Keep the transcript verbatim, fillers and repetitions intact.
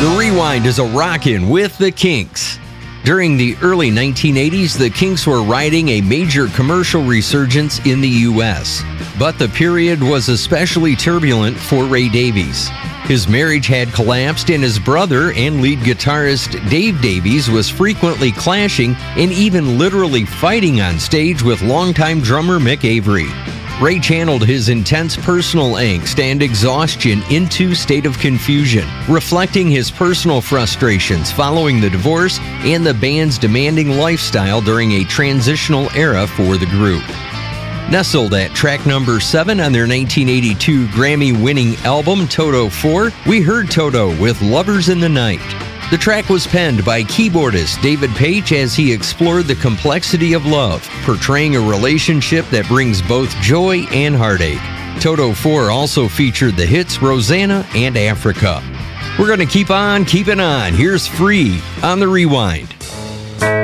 The Rewind is a rockin' with the Kinks. During the early nineteen eighties, the Kinks were riding a major commercial resurgence in the U S. But the period was especially turbulent for Ray Davies. His marriage had collapsed, and his brother and lead guitarist Dave Davies was frequently clashing and even literally fighting on stage with longtime drummer Mick Avery. Ray channeled his intense personal angst and exhaustion into State of Confusion, reflecting his personal frustrations following the divorce and the band's demanding lifestyle during a transitional era for the group. Nestled at track number seven on their nineteen eighty-two Grammy-winning album Toto four, we heard Toto with Lovers in the Night. The track was penned by keyboardist David Paich as he explored the complexity of love, portraying a relationship that brings both joy and heartache. Toto four also featured the hits Rosanna and Africa. We're going to keep on keeping on. Here's Free on The Rewind.